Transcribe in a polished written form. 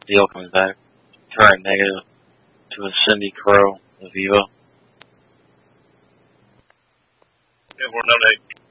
Deal comes back. Turn negative to a Cindy Crow of Vivo. Yeah, we're no